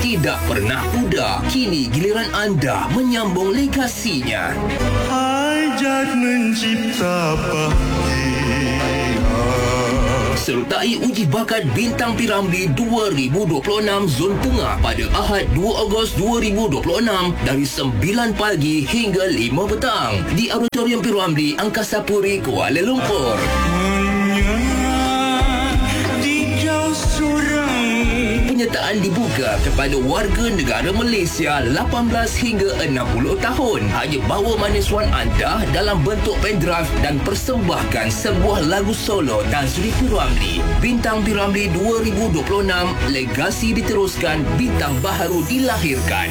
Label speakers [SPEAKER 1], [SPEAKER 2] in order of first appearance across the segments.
[SPEAKER 1] tidak pernah pudar. Kini giliran anda menyambung legasinya.
[SPEAKER 2] Hajat mencipta
[SPEAKER 1] sertai uji bakat Bintang P. Ramlee 2026 Zon Tengah pada Ahad 2 Ogos 2026 dari 9 pagi hingga 5 petang di Auditorium P. Ramlee, Angkasa Puri, Kuala Lumpur. Penyertaan dibuka kepada warga negara Malaysia 18 hingga 60 tahun. Hanya bawa manis wan anda dalam bentuk pendrive dan persembahkan sebuah lagu solo Tan Sri P. Ramlee. Bintang P. Ramlee 2026, legasi diteruskan, bintang baharu dilahirkan.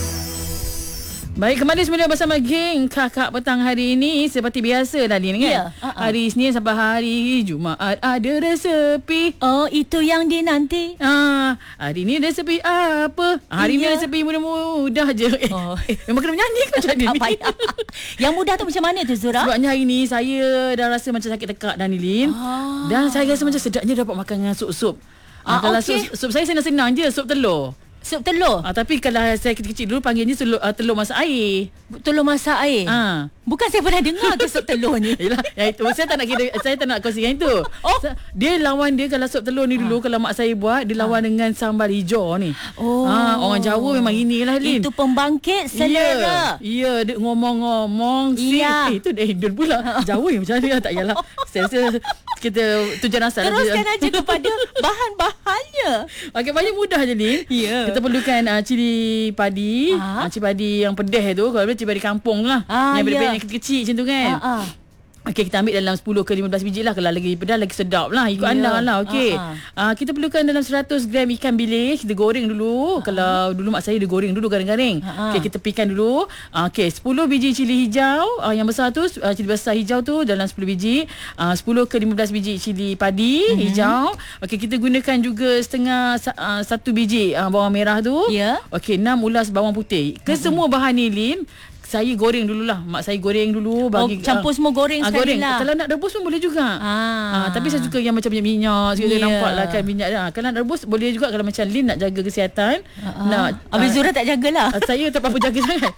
[SPEAKER 3] Baik, kembali semula bersama geng Kakak Petang hari ini. Seperti biasa dah Lin, kan? Hari Isnin sampai hari Jumaat ada resepi.
[SPEAKER 4] Oh, itu yang dinanti.
[SPEAKER 3] Hari ni resepi apa? Hari ni resepi mudah-mudah je. Memang kena menyanyi ke macam ni?
[SPEAKER 4] Tak payah. Yang mudah tu macam mana tu, Zura?
[SPEAKER 3] Sebabnya hari ni saya dah rasa macam sakit tekak dah ni, Lin. Dan saya rasa macam sedapnya dapat makan dengan sup-sup. Kalau sup saya senang-senang je, sup telur.
[SPEAKER 4] Sup telur?
[SPEAKER 3] Tapi kalau saya kecil-kecil dulu panggilnya telur masak air.
[SPEAKER 4] Telur masak air? Bukan saya pernah dengar ke sup telur ni.
[SPEAKER 3] Yelah, yang itu saya tak nak kongsikan itu. Dia lawan dia kalau sup telur ni dulu kalau mak saya buat, dia lawan dengan sambal hijau ni. Orang Jawa memang inilah, Lin.
[SPEAKER 4] Itu pembangkit selera.
[SPEAKER 3] Ya, dia ngomong-ngomong itu dah Indon pula. Jawa yang macam mana, tak yalah. Saya rasa kita tujuan asal.
[SPEAKER 4] Teruskan aja kepada bahan-bahannya.
[SPEAKER 3] Okey, paling mudah je, Lin. Kita perlukan cili padi. Cili padi yang pedas tu. Kalau boleh cili padi kampung lah. Yang benda-benda yang kecil-kecil macam tu kan. Okey, kita ambil dalam 10 ke 15 biji lah. Kalau lagi pedas lagi sedap lah. Ikut anda lah. Okey. Kita perlukan dalam 100 gram ikan bilis. Kita goreng dulu. Kalau dulu mak saya dia goreng dulu garing-garing. Okey, kita pikan dulu. Okey, 10 biji cili hijau. Yang besar tu, cili besar hijau tu dalam 10 biji. 10 ke 15 biji cili padi hijau. Okey, kita gunakan juga setengah 1 biji bawang merah tu. Okey, 6 ulas bawang putih. Kesemua bahan ni, Lin, saya goreng dululah. Mak saya goreng dulu bagi
[SPEAKER 4] campur semua goreng sekali lah.
[SPEAKER 3] Kalau nak rebus pun boleh juga. Tapi saya suka yang macam minyak sikit, nampak lah kan minyak dah. Kalau nak rebus boleh juga. Kalau macam Lin nak jaga kesihatan,
[SPEAKER 4] Habis Zura tak jagalah.
[SPEAKER 3] Saya tak apa-apa jaga sangat.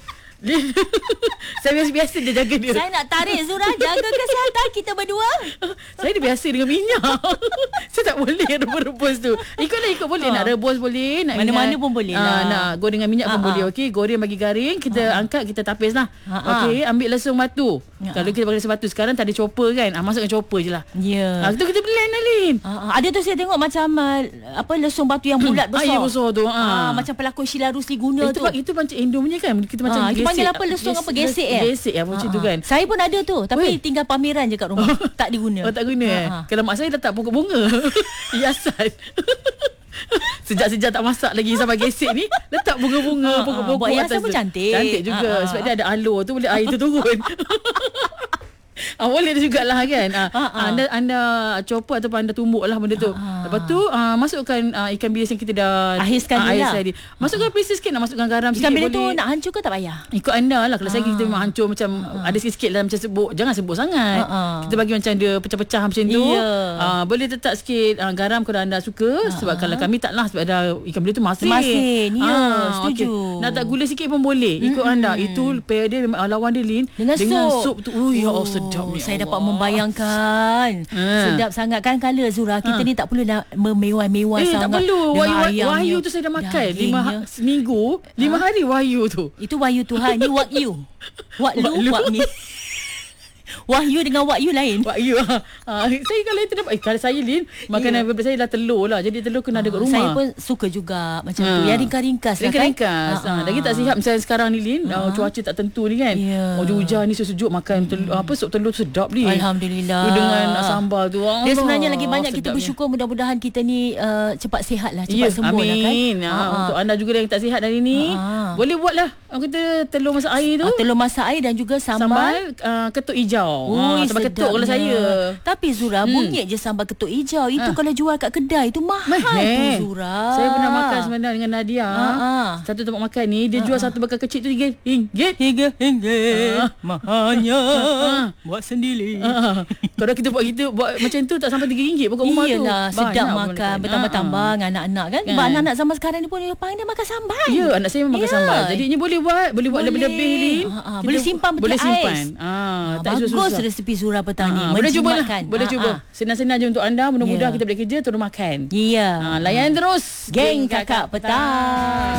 [SPEAKER 3] Saya biasa dia jaga dia.
[SPEAKER 4] Saya nak tarik Zura jaga kesihatan kita berdua.
[SPEAKER 3] Saya dah biasa dengan minyak. Saya tak boleh rebus tu. Ikut boleh. Nak rebus boleh, nak
[SPEAKER 4] mana-mana pun boleh lah.
[SPEAKER 3] Nak goreng dengan minyak pun boleh. Okey, goreng bagi garing. Kita angkat, kita tapis lah. Okey, ambil lesung batu. Kalau kita pakai lesung batu sekarang tak ada chopper kan. Masukkan chopper je lah. Itu kita blend lah, Lin.
[SPEAKER 4] Ada tu saya tengok macam lesung batu yang bulat besar.
[SPEAKER 3] Ya, besar tu.
[SPEAKER 4] Macam pelakon Sheila Rusli guna tu.
[SPEAKER 3] Itu macam Indo punya kan. Kita macam
[SPEAKER 4] panggil apa lesung apa gesek
[SPEAKER 3] Gesek macam tu kan.
[SPEAKER 4] Saya pun ada tu, tapi tinggal pameran je kat rumah. Tak diguna.
[SPEAKER 3] Tak guna. Kalau mak saya letak pokok bunga. Hiasan. Sejak-sejak tak masak lagi sampai gesek ni, letak bunga-bunga, pokok-pokok
[SPEAKER 4] buat
[SPEAKER 3] atas.
[SPEAKER 4] hiasan pun cantik.
[SPEAKER 3] Cantik juga. Sebab dia ada alur tu, boleh air tu turun. Boleh jugalah kan. Anda chopper ataupun anda tumbuk lah benda tu. Lepas tu masukkan ikan bilis yang kita dah
[SPEAKER 4] ahiskan
[SPEAKER 3] tadi. Masukkan pieces sikit, nak masukkan garam sikit.
[SPEAKER 4] Ikan bilis tu nak hancur ke tak payah?
[SPEAKER 3] Ikut anda lah. Kalau saya kita memang hancur macam ada sikit-sikit lah, macam sebut. Jangan sebut sangat. Kita bagi macam dia pecah-pecah macam tu. Boleh letak sikit garam kalau anda suka. Sebab kalau kami tak lah, sebab ada ikan bilis tu masin.
[SPEAKER 4] Setuju.
[SPEAKER 3] Nak tak gula sikit pun boleh. Ikut anda. Itu pair dia lawan dia, Lin, dengan sup tu. Ya Allah, sedap ni.
[SPEAKER 4] Saya dapat membayangkan. Sedap sangat kan. Kalau Zura, kita ni tak perlu nak memewah-mewah sangat.
[SPEAKER 3] Tak perlu. Wahyu tu saya dah makan 5 seminggu 5 hari wahyu tu.
[SPEAKER 4] Itu wahyu Tuhan. Ni wahyu. Wahyu. Wahyu dengan wahyu lain.
[SPEAKER 3] Wahyu. Saya kalau itu dapat kalau saya, Lin, makanan favorit saya dah telur lah. Jadi telur kena ada kat rumah.
[SPEAKER 4] Saya pun suka juga macam tu. Yang ringkas-ringkas lah kan.
[SPEAKER 3] Ringkas. Lagi tak sihat macam sekarang ni, Lin. Cuaca tak tentu ni kan. Hujan ni sejuk makan sup telur tu sedap ni.
[SPEAKER 4] Alhamdulillah.
[SPEAKER 3] Dengan sambal tu.
[SPEAKER 4] Dia sebenarnya lagi banyak kita bersyukur. Mudah-mudahan kita ni cepat sihat lah. Cepat sembuh lah kan.
[SPEAKER 3] Amin. Untuk anda juga yang tak sihat hari ni, boleh buat lah kita telur masak air tu.
[SPEAKER 4] Telur masak air dan juga sambal
[SPEAKER 3] ketuk hijau. hijau. Sambal ketuk kalau saya.
[SPEAKER 4] Tapi Zura, bunyi je sambal ketuk hijau. Itu kalau jual kat kedai tu mahal tu Zura.
[SPEAKER 3] Saya pernah makan sebenarnya dengan Nadia. Satu tempat makan ni dia jual satu bakal kecil tu RM3.
[SPEAKER 4] Mahalnya. Buat sendiri.
[SPEAKER 3] Kalau kita buat macam tu tak sampai RM3 pokok rumah tu.
[SPEAKER 4] Iyalah, sedap makan bertambah-tambah dengan anak-anak kan. Sebab anak-anak zaman sekarang ni pun dia pandai makan sambal.
[SPEAKER 3] Ya, anak saya memang makan sambal. Jadi ni boleh buat lebih-lebih ni.
[SPEAKER 4] Boleh simpan betul ais.
[SPEAKER 3] Tak
[SPEAKER 4] bagus
[SPEAKER 3] susah.
[SPEAKER 4] resepi Zura petang ni.
[SPEAKER 3] Boleh cuba lah. Boleh cuba. Senang-senang je untuk anda. Mudah-mudahan kita boleh kerja turun makan.
[SPEAKER 4] Ya.
[SPEAKER 3] Layan terus
[SPEAKER 4] Geng Kakak Petang.